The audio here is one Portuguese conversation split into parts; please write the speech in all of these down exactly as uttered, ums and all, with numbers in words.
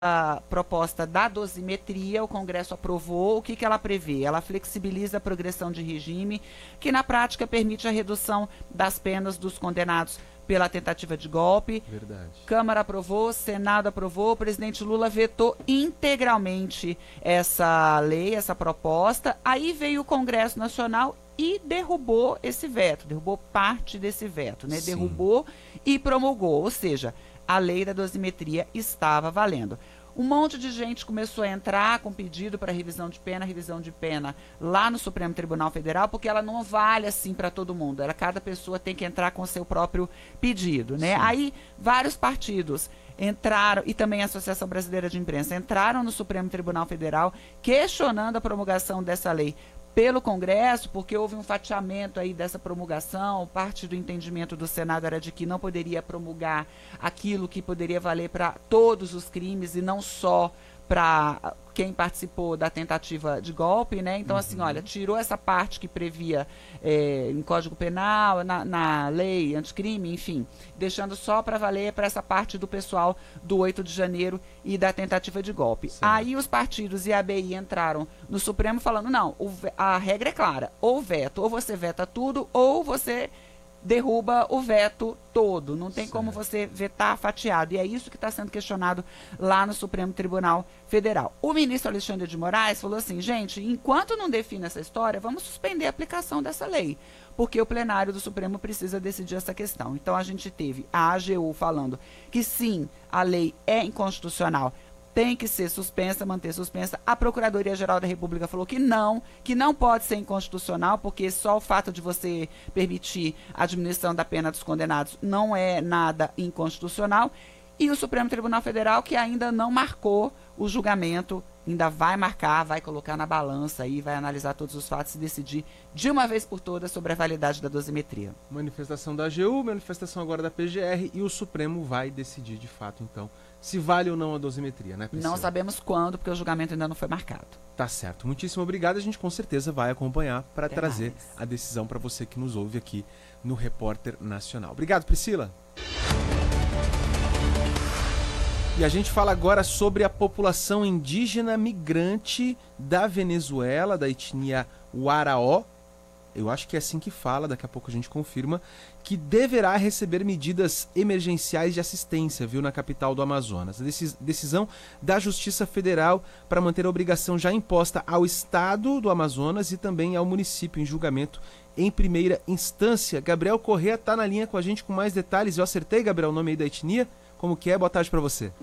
a proposta da dosimetria, o Congresso aprovou. O que, que ela prevê? Ela flexibiliza a progressão de regime, que na prática permite a redução das penas dos condenados pela tentativa de golpe. Verdade. Câmara aprovou, Senado aprovou, o presidente Lula vetou integralmente essa lei, essa proposta. Aí veio o Congresso Nacional e derrubou esse veto, derrubou parte desse veto, né? Sim. Derrubou e promulgou, ou seja, a lei da dosimetria estava valendo. Um monte de gente começou a entrar com pedido para revisão de pena, revisão de pena lá no Supremo Tribunal Federal, porque ela não vale assim para todo mundo. Ela, cada pessoa tem que entrar com seu próprio pedido, né? Sim. Aí vários partidos entraram, e também a Associação Brasileira de Imprensa, entraram no Supremo Tribunal Federal questionando a promulgação dessa lei pelo Congresso, porque houve um fatiamento aí dessa promulgação. Parte do entendimento do Senado era de que não poderia promulgar aquilo que poderia valer para todos os crimes e não só para quem participou da tentativa de golpe, né? Então, uhum. assim, olha, tirou essa parte que previa é, em Código Penal, na, na lei anticrime, enfim, deixando só para valer para essa parte do pessoal do oito de janeiro e da tentativa de golpe. Sim. Aí os partidos e a ABI entraram no Supremo falando, não, o, a regra é clara, ou veto, ou você veta tudo, ou você derruba o veto todo. Não tem certo. Como você vetar fatiado. E é isso que está sendo questionado lá no Supremo Tribunal Federal. O ministro Alexandre de Moraes falou assim, gente, enquanto não define essa história, vamos suspender a aplicação dessa lei, porque o plenário do Supremo precisa decidir essa questão. Então a gente teve a A G U falando que sim, a lei é inconstitucional, tem que ser suspensa, manter suspensa. A Procuradoria-Geral da República falou que não, que não pode ser inconstitucional, porque só o fato de você permitir a diminuição da pena dos condenados não é nada inconstitucional. E o Supremo Tribunal Federal, que ainda não marcou o julgamento, ainda vai marcar, vai colocar na balança aí, vai analisar todos os fatos e decidir de uma vez por todas sobre a validade da dosimetria. Manifestação da A G U, manifestação agora da P G R, e o Supremo vai decidir de fato, então, se vale ou não a dosimetria, né, Priscila? Não sabemos quando, porque o julgamento ainda não foi marcado. Tá certo. Muitíssimo obrigado. A gente com certeza vai acompanhar para trazer mais. a decisão para você que nos ouve aqui no Repórter Nacional. Obrigado, Priscila. E a gente fala agora sobre a população indígena migrante da Venezuela, da etnia Waraó. Eu acho que é assim que fala, daqui a pouco a gente confirma, que deverá receber medidas emergenciais de assistência, viu, na capital do Amazonas. A decisão da Justiça Federal para manter a obrigação já imposta ao Estado do Amazonas e também ao município em julgamento em primeira instância. Gabriel Corrêa está na linha com a gente com mais detalhes. Eu acertei, Gabriel, o nome aí da etnia? Como que é? Boa tarde para você.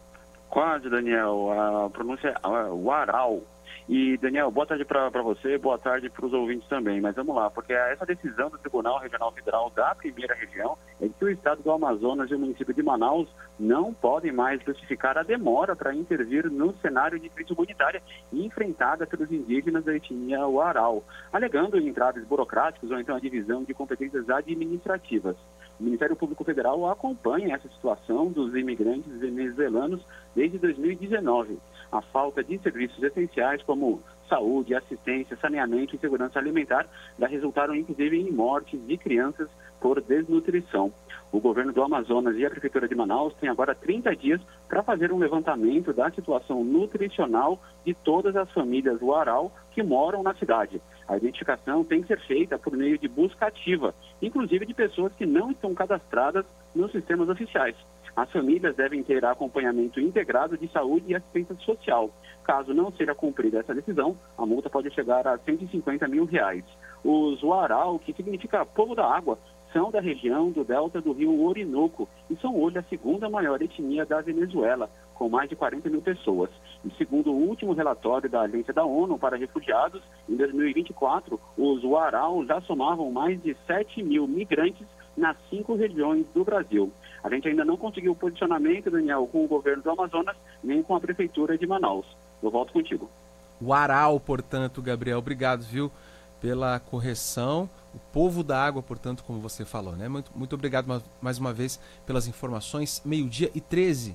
Quase, Daniel. A pronúncia é Warau. E, Daniel, boa tarde para você, boa tarde para os ouvintes também. Mas vamos lá, porque essa decisão do Tribunal Regional Federal da primeira região é que o estado do Amazonas e o município de Manaus não podem mais justificar a demora para intervir no cenário de crise humanitária enfrentada pelos indígenas da etnia Warau, alegando entraves burocráticos ou então a divisão de competências administrativas. O Ministério Público Federal acompanha essa situação dos imigrantes venezuelanos desde dois mil e dezenove. A falta de serviços essenciais como saúde, assistência, saneamento e segurança alimentar já resultaram inclusive em mortes de crianças por desnutrição. O governo do Amazonas e a Prefeitura de Manaus têm agora trinta dias para fazer um levantamento da situação nutricional de todas as famílias Warau que moram na cidade. A identificação tem que ser feita por meio de busca ativa, inclusive de pessoas que não estão cadastradas nos sistemas oficiais. As famílias devem ter acompanhamento integrado de saúde e assistência social. Caso não seja cumprida essa decisão, a multa pode chegar a cento e cinquenta mil reais. Os Warau, que significa povo da água, são da região do delta do rio Orinoco e são hoje a segunda maior etnia da Venezuela, com mais de quarenta mil pessoas. E segundo o último relatório da Agência da ONU para Refugiados, em dois mil e vinte e quatro, os Warau já somavam mais de sete mil migrantes nas cinco regiões do Brasil. A gente ainda não conseguiu posicionamento, Daniel, com o governo do Amazonas, nem com a Prefeitura de Manaus. Eu volto contigo. Warau, portanto, Gabriel, obrigado, viu, pela correção. O povo da água, portanto, como você falou, né? Muito, muito obrigado mais uma vez pelas informações. Meio-dia e treze.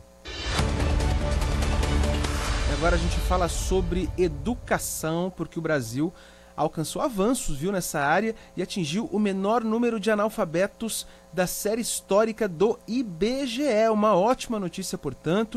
E agora a gente fala sobre educação, porque o Brasil alcançou avanços, viu, nessa área e atingiu o menor número de analfabetos da série histórica do I B G E. Uma ótima notícia, portanto.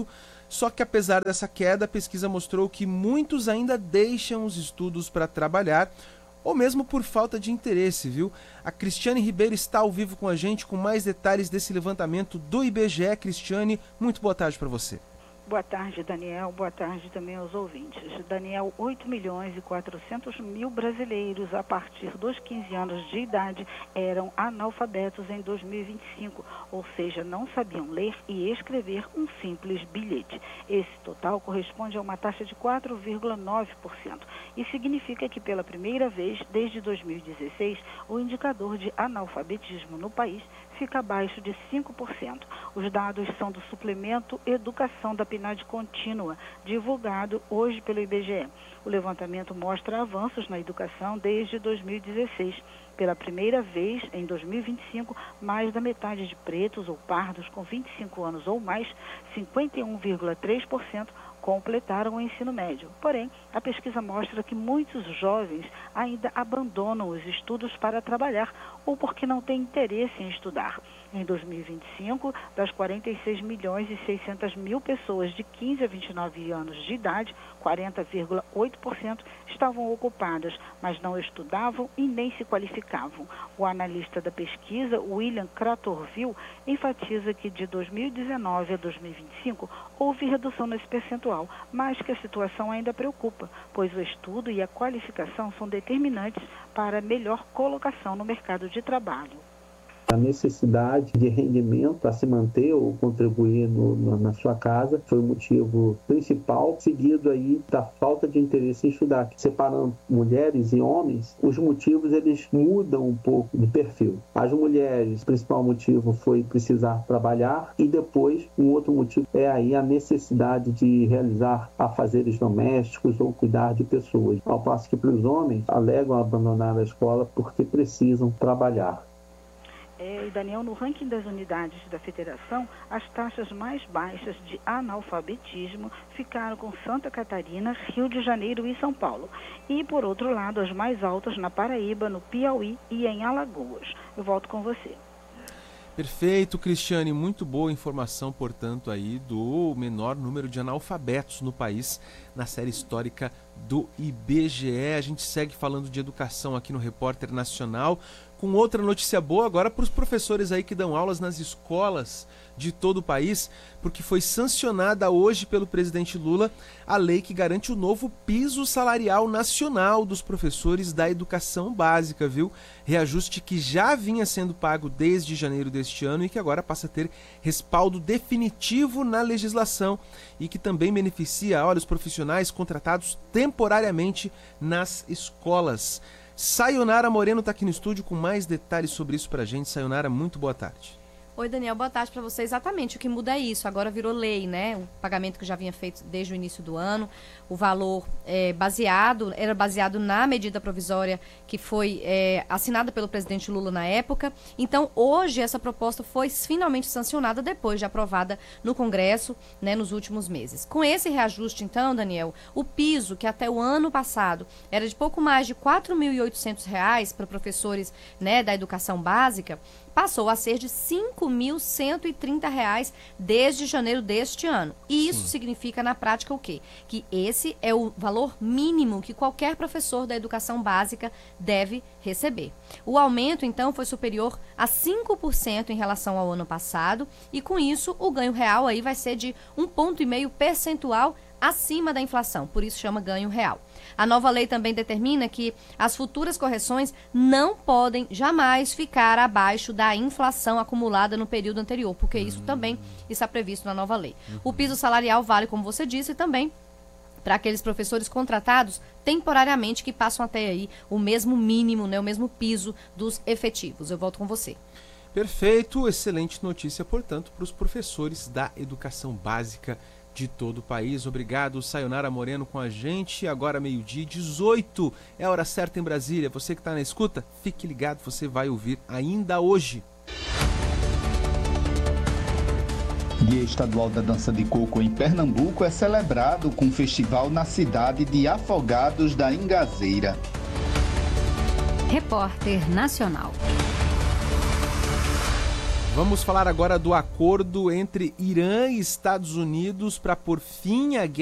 Só que apesar dessa queda, a pesquisa mostrou que muitos ainda deixam os estudos para trabalhar, ou mesmo por falta de interesse, viu? A Cristiane Ribeiro está ao vivo com a gente com mais detalhes desse levantamento do I B G E. Cristiane, muito boa tarde para você. Boa tarde, Daniel. Boa tarde também aos ouvintes. Daniel, oito milhões e quatrocentos mil brasileiros a partir dos quinze anos de idade eram analfabetos em dois mil e vinte e cinco, ou seja, não sabiam ler e escrever um simples bilhete. Esse total corresponde a uma taxa de quatro vírgula nove por cento e significa que pela primeira vez desde dois mil e dezesseis o indicador de analfabetismo no país fica abaixo de cinco por cento. Os dados são do suplemento Educação da PNAD Contínua, divulgado hoje pelo I B G E. O levantamento mostra avanços na educação desde dois mil e dezesseis. Pela primeira vez, em dois mil e vinte e cinco, mais da metade de pretos ou pardos com vinte e cinco anos ou mais, cinquenta e um vírgula três por cento, completaram o ensino médio. Porém, a pesquisa mostra que muitos jovens ainda abandonam os estudos para trabalhar ou porque não têm interesse em estudar. Em dois mil e vinte e cinco, das quarenta e seis milhões e seiscentas mil pessoas de quinze a vinte e nove anos de idade, quarenta vírgula oito por cento estavam ocupadas, mas não estudavam e nem se qualificavam. O analista da pesquisa, William Cratorville, enfatiza que de dois mil e dezenove a dois mil e vinte e cinco houve redução nesse percentual, mas que a situação ainda preocupa, pois o estudo e a qualificação são determinantes para melhor colocação no mercado de trabalho. A necessidade de rendimento para se manter ou contribuir no, no, na sua casa foi o motivo principal, seguido aí da falta de interesse em estudar. Separando mulheres e homens, os motivos eles mudam um pouco de perfil. As mulheres, o principal motivo foi precisar trabalhar e depois um outro motivo é aí a necessidade de realizar afazeres domésticos ou cuidar de pessoas. Ao passo que para os homens alegam abandonar a escola porque precisam trabalhar. É, Daniel, no ranking das unidades da federação, as taxas mais baixas de analfabetismo ficaram com Santa Catarina, Rio de Janeiro e São Paulo. E, por outro lado, as mais altas na Paraíba, no Piauí e em Alagoas. Eu volto com você. Perfeito, Cristiane. Muito boa informação, portanto, aí do menor número de analfabetos no país na série histórica do I B G E. A gente segue falando de educação aqui no Repórter Nacional, com outra notícia boa agora para os professores aí que dão aulas nas escolas de todo o país, porque foi sancionada hoje pelo presidente Lula a lei que garante o novo piso salarial nacional dos professores da educação básica, viu? Reajuste que já vinha sendo pago desde janeiro deste ano e que agora passa a ter respaldo definitivo na legislação e que também beneficia, olha, os profissionais contratados temporariamente nas escolas. Sayonara Moreno está aqui no estúdio com mais detalhes sobre isso pra gente. Sayonara, muito boa tarde. Oi, Daniel, boa tarde para você. Exatamente, o que muda é isso, agora virou lei, né? O pagamento que já vinha feito desde o início do ano, o valor é, baseado, era baseado na medida provisória que foi é, assinada pelo presidente Lula na época. Então, hoje, essa proposta foi finalmente sancionada depois de aprovada no Congresso, né, nos últimos meses. Com esse reajuste, então, Daniel, o piso, que até o ano passado era de pouco mais de quatro mil e oitocentos reais para professores, né, da educação básica, passou a ser de cinco mil cento e trinta reais desde janeiro deste ano. E isso Sim. significa, na prática, o quê? Que esse é o valor mínimo que qualquer professor da educação básica deve receber. O aumento, então, foi superior a cinco por cento em relação ao ano passado e, com isso, o ganho real aí vai ser de um ponto e meio percentual acima da inflação, por isso chama ganho real. A nova lei também determina que as futuras correções não podem jamais ficar abaixo da inflação acumulada no período anterior, porque isso também está previsto na nova lei. O piso salarial vale, como você disse, também para aqueles professores contratados temporariamente que passam até aí o mesmo mínimo, né, o mesmo piso dos efetivos. Eu volto com você. Perfeito, excelente notícia, portanto, para os professores da educação básica de todo o país. Obrigado, Sayonara Moreno, com a gente. Agora meio-dia e dezoito, é a hora certa em Brasília. Você que está na escuta, fique ligado, você vai ouvir ainda hoje. Dia Estadual da Dança de Coco em Pernambuco é celebrado com um festival na cidade de Afogados da Ingazeira. Repórter Nacional. Vamos falar agora do acordo entre Irã e Estados Unidos para pôr fim à guerra